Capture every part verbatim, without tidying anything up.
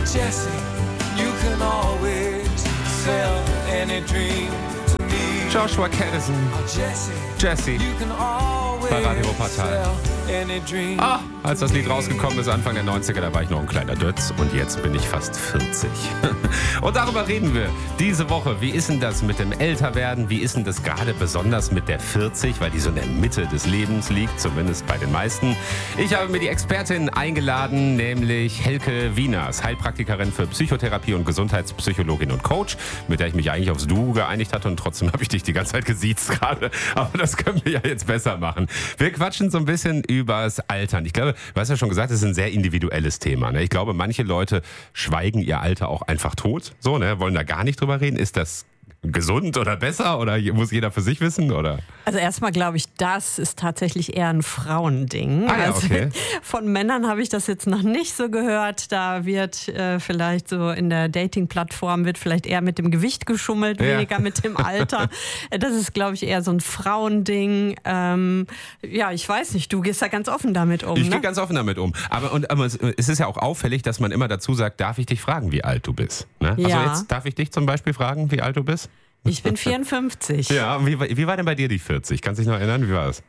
Jesse, you can always sell any dream to me. Joshua Caddison. Oh, Jesse, Jesse. you can always Bei Radio Wuppertal. sell any dream. Ah, als das Lied rausgekommen ist, Anfang der neunziger, da war ich noch ein kleiner Dötz und jetzt bin ich fast vierzig. Und darüber reden wir diese Woche. Wie ist denn das mit dem Älterwerden? Wie ist denn das gerade besonders mit der vierzig, weil die so in der Mitte des Lebens liegt, zumindest bei den meisten. Ich habe mir die Expertin eingeladen, nämlich Helke Wieners, Heilpraktikerin für Psychotherapie und Gesundheitspsychologin und Coach, mit der ich mich eigentlich aufs Du geeinigt hatte und trotzdem habe ich dich die ganze Zeit gesiezt gerade. Aber das können wir ja jetzt besser machen. Wir quatschen so ein bisschen übers Altern. Ich glaube, du hast ja schon gesagt, es ist ein sehr individuelles Thema. Ne? Ich glaube, manche Leute schweigen ihr Alter auch einfach tot, so, ne? Wollen da gar nicht drüber reden. Ist das gesund oder besser oder muss jeder für sich wissen? Oder? Also erstmal glaube ich, das ist tatsächlich eher ein Frauending. Ah, ja, okay. Also von Männern habe ich das jetzt noch nicht so gehört. Da wird äh, vielleicht so in der Dating-Plattform wird vielleicht eher mit dem Gewicht geschummelt, Ja. weniger mit dem Alter. Das ist, glaube ich, eher so ein Frauending. Ähm, ja, ich weiß nicht, du gehst da ganz offen damit um. Ich ne? gehe ganz offen damit um. Aber, und, aber es, es ist ja auch auffällig, dass man immer dazu sagt, darf ich dich fragen, wie alt du bist? Ne? Also Ja. jetzt darf ich dich zum Beispiel fragen, wie alt du bist? Ich bin vierundfünfzig. Ja, wie, wie war denn bei dir die vierzig? Kannst du dich noch erinnern? Wie war das?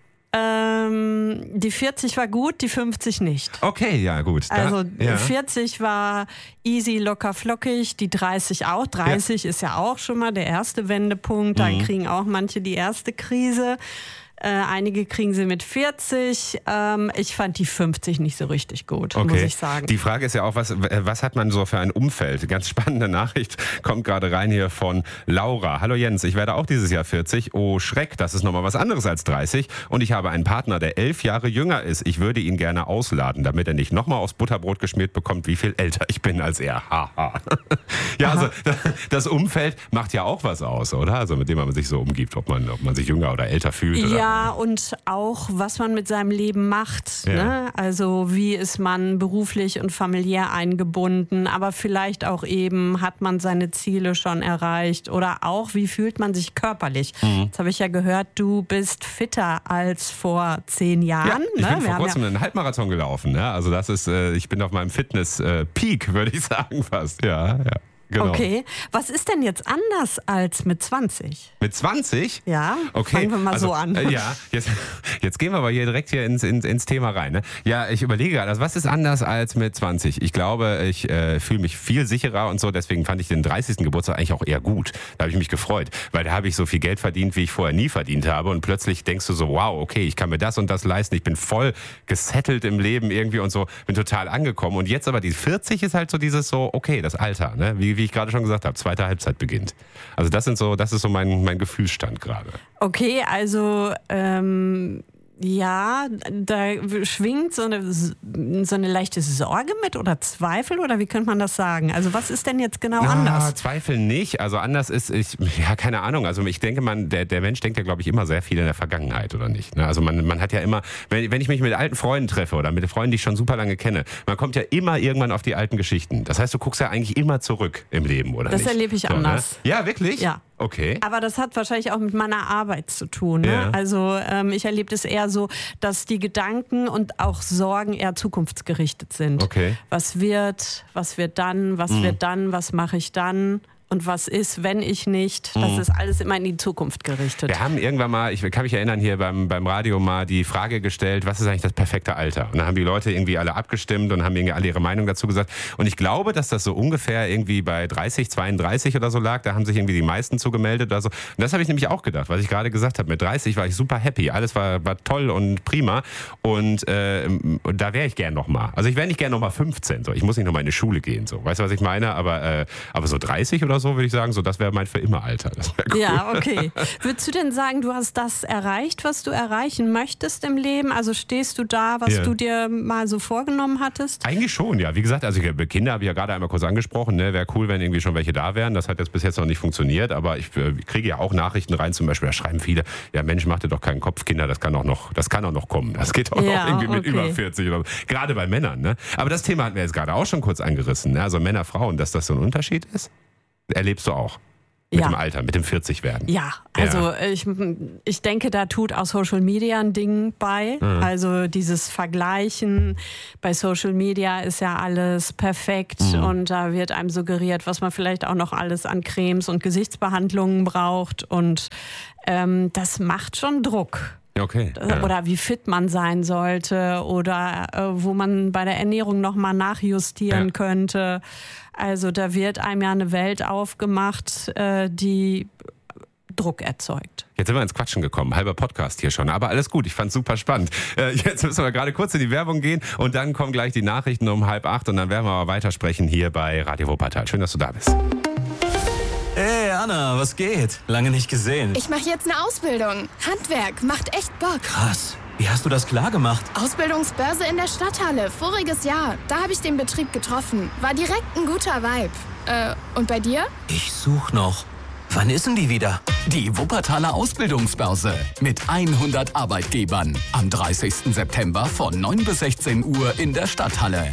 Ähm, die vierzig war gut, die fünfzig nicht. Okay, ja gut. Da, Also ja. vierzig war easy, locker, flockig, die dreißig auch. dreißig ist ja auch schon mal der erste Wendepunkt. Da Mhm. kriegen auch manche die erste Krise. Äh, einige kriegen sie mit vierzig. Ähm, ich fand die fünfzig nicht so richtig gut, Okay. muss ich sagen. Die Frage ist ja auch, was, was hat man so für ein Umfeld? Ganz spannende Nachricht kommt gerade rein hier von Laura. Hallo Jens, ich werde auch dieses Jahr vierzig. Oh Schreck, das ist nochmal was anderes als dreißig. Und ich habe einen Partner, der elf Jahre jünger ist. Ich würde ihn gerne ausladen, damit er nicht nochmal aufs Butterbrot geschmiert bekommt, wie viel älter ich bin als er. Haha. Ja, also das Umfeld macht ja auch was aus, oder? Also mit dem man sich so umgibt, ob man, ob man sich jünger oder älter fühlt. Oder? Ja, und auch, was man mit seinem Leben macht. Ja. Ne? Also wie ist man beruflich und familiär eingebunden, aber vielleicht auch eben, hat man seine Ziele schon erreicht oder auch, wie fühlt man sich körperlich. Mhm. Jetzt habe ich ja gehört, du bist fitter als vor zehn Jahren. Ja, ich ne? bin Wir vor haben kurzem einen Halbmarathon gelaufen. Ne? Also das ist, äh, ich bin auf meinem Fitness-Peak, würde ich sagen fast. Ja, ja. Genau. Okay, was ist denn jetzt anders als mit zwanzig? Mit zwanzig? Ja, Okay. fangen wir mal also, so an. Äh, ja, jetzt, jetzt gehen wir aber hier direkt hier ins, ins, ins Thema rein. Ne? Ja, ich überlege gerade, also was ist anders als mit zwanzig? Ich glaube, ich äh, fühle mich viel sicherer und so, deswegen fand ich den dreißigsten Geburtstag eigentlich auch eher gut. Da habe ich mich gefreut, weil da habe ich so viel Geld verdient, wie ich vorher nie verdient habe und plötzlich denkst du so, wow, okay, ich kann mir das und das leisten, ich bin voll gesettelt im Leben irgendwie und so, bin total angekommen. Und jetzt aber die vierzig ist halt so dieses so, okay, das Alter, ne? wie, wie ich gerade schon gesagt habe, zweite Halbzeit beginnt. Also das sind so, das ist so mein, mein Gefühlsstand gerade. Okay, also ähm, ja, da schwingt so eine, so eine leichte Sorge mit oder Zweifel oder wie könnte man das sagen? Also was ist denn jetzt genau Na, anders? Zweifel nicht. Also anders ist, ich, ja, keine Ahnung. Also ich denke, man, der, der Mensch denkt ja, glaube ich, immer sehr viel in der Vergangenheit, oder nicht? Ne? Also man, man hat ja immer, wenn, wenn ich mich mit alten Freunden treffe oder mit Freunden, die ich schon super lange kenne, man kommt ja immer irgendwann auf die alten Geschichten. Das heißt, du guckst ja eigentlich immer zurück im Leben, oder Das nicht? erlebe ich So, anders. Ne? Ja, wirklich? Ja. Okay. Aber das hat wahrscheinlich auch mit meiner Arbeit zu tun. Ne? Ja. Also ähm, ich erlebe das eher so, dass die Gedanken und auch Sorgen eher zukunftsgerichtet sind. Okay. Was wird, was wird dann, was Mhm. wird dann, was mache ich dann? Und was ist, wenn ich nicht? Das ist alles immer in die Zukunft gerichtet. Wir haben irgendwann mal, ich kann mich erinnern, hier beim, beim Radio mal die Frage gestellt, was ist eigentlich das perfekte Alter? Und dann haben die Leute irgendwie alle abgestimmt und haben irgendwie alle ihre Meinung dazu gesagt. Und ich glaube, dass das so ungefähr irgendwie bei dreißig, zweiunddreißig oder so lag. Da haben sich irgendwie die meisten zugemeldet oder so. Und das habe ich nämlich auch gedacht, was ich gerade gesagt habe. Mit dreißig war ich super happy. Alles war, war toll und prima. Und, äh, und da wäre ich gern nochmal. Also ich wäre nicht gern nochmal fünfzehn. So. Ich muss nicht nochmal in die Schule gehen. So. Weißt du, was ich meine? Aber, äh, aber so dreißig oder so würde ich sagen, so, das wäre mein für immer Alter. Das wär cool. Ja, okay. Würdest du denn sagen, du hast das erreicht, was du erreichen möchtest im Leben? Also stehst du da, was Ja. du dir mal so vorgenommen hattest? Eigentlich schon, ja. Wie gesagt, also ich, Kinder habe ich ja gerade einmal kurz angesprochen. Ne? Wäre cool, wenn irgendwie schon welche da wären. Das hat jetzt bis jetzt noch nicht funktioniert. Aber ich äh, kriege ja auch Nachrichten rein. Zum Beispiel, da schreiben viele, ja Mensch, mach dir doch keinen Kopf, Kinder, das kann auch noch, das kann auch noch kommen. Das geht auch Ja, noch irgendwie mit okay. über vierzig oder so. Gerade bei Männern. Ne? Aber das Thema hatten wir jetzt gerade auch schon kurz angerissen. Ne? Also Männer, Frauen, dass das so ein Unterschied ist, erlebst du auch. Mit Ja. dem Alter, mit dem vierzig werden. Ja, also ich, ich denke, da tut auch Social Media ein Ding bei. Mhm. Also dieses Vergleichen bei Social Media ist ja alles perfekt Mhm. und da wird einem suggeriert, was man vielleicht auch noch alles an Cremes und Gesichtsbehandlungen braucht und ähm, das macht schon Druck. Okay. Ja. Oder wie fit man sein sollte oder äh, wo man bei der Ernährung nochmal nachjustieren Ja. könnte. Also da wird einem ja eine Welt aufgemacht, äh, die Druck erzeugt. Jetzt sind wir ins Quatschen gekommen. Halber Podcast hier schon. Aber alles gut, ich fand's super spannend. Äh, jetzt müssen wir gerade kurz in die Werbung gehen und dann kommen gleich die Nachrichten um halb acht und dann werden wir aber weitersprechen hier bei Radio Wuppertal. Schön, dass du da bist. Hey Anna, was geht? Lange nicht gesehen. Ich mache jetzt eine Ausbildung. Handwerk macht echt Bock. Krass. Wie hast du das klar gemacht? Ausbildungsbörse in der Stadthalle, voriges Jahr. Da habe ich den Betrieb getroffen. War direkt ein guter Vibe. Äh, und bei dir? Ich such noch. Wann ist denn die wieder? Die Wuppertaler Ausbildungsbörse mit hundert Arbeitgebern. Am dreißigsten September von neun bis sechzehn Uhr in der Stadthalle.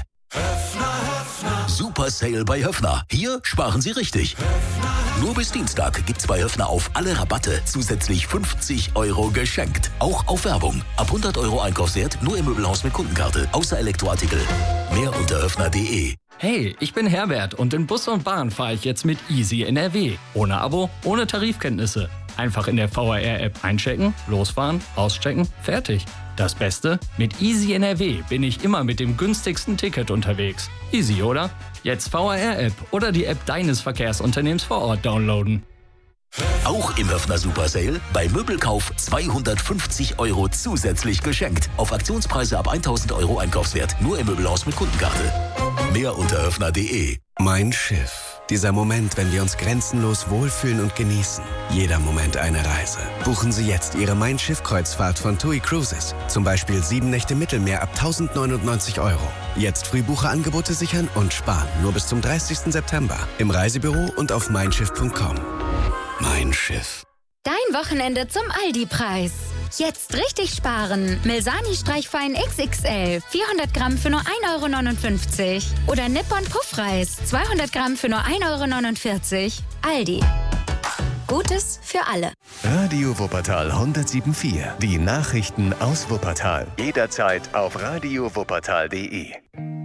Super Sale bei Höffner. Hier sparen Sie richtig. Nur bis Dienstag gibt's bei Höffner auf alle Rabatte zusätzlich fünfzig Euro geschenkt. Auch auf Werbung. Ab hundert Euro Einkaufswert nur im Möbelhaus mit Kundenkarte. Außer Elektroartikel. Mehr unter höffner punkt de. Hey, ich bin Herbert und in Bus und Bahn fahre ich jetzt mit Easy N R W. Ohne Abo, ohne Tarifkenntnisse. Einfach in der V R R-App einchecken, losfahren, auschecken, fertig. Das Beste? Mit Easy N R W bin ich immer mit dem günstigsten Ticket unterwegs. Easy, oder? Jetzt V R R-App oder die App deines Verkehrsunternehmens vor Ort downloaden. Auch im Höffner Super Sale bei Möbelkauf zweihundertfünfzig Euro zusätzlich geschenkt. Auf Aktionspreise ab tausend Euro Einkaufswert. Nur im Möbelhaus mit Kundenkarte. Mehr unter höffner punkt de. Mein Schiff. Dieser Moment, wenn wir uns grenzenlos wohlfühlen und genießen. Jeder Moment eine Reise. Buchen Sie jetzt Ihre Mein Schiff-Kreuzfahrt von TUI Cruises. Zum Beispiel sieben Nächte Mittelmeer ab tausendneunundneunzig Euro. Jetzt Frühbucherangebote sichern und sparen. Nur bis zum dreißigsten September. Im Reisebüro und auf mein schiff punkt com. Mein Schiff. Dein Wochenende zum Aldi-Preis. Jetzt richtig sparen. Milsani Streichfein X X L. vierhundert Gramm für nur ein Euro neunundfünfzig. Oder Nippon Puffreis. zweihundert Gramm für nur ein Euro neunundvierzig. Aldi. Gutes für alle. Radio Wuppertal hundertsieben Komma vier. Die Nachrichten aus Wuppertal. Jederzeit auf radio wuppertal punkt de.